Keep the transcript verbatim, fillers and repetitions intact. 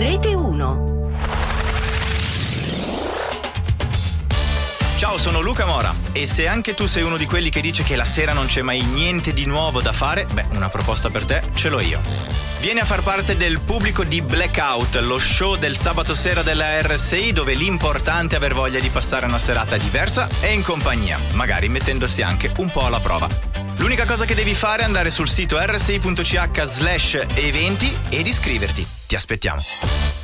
Rete uno. Ciao, sono Luca Mora e se anche tu sei uno di quelli che dice che la sera non c'è mai niente di nuovo da fare, beh, una proposta per te ce l'ho io. Vieni a far parte del pubblico di Blackout, lo show del sabato sera della R S I, dove l'importante è aver voglia di passare una serata diversa e in compagnia, magari mettendosi anche un po' alla prova. L'unica cosa che devi fare è andare sul sito r s i punto c h slash eventi ed iscriverti. Ti aspettiamo.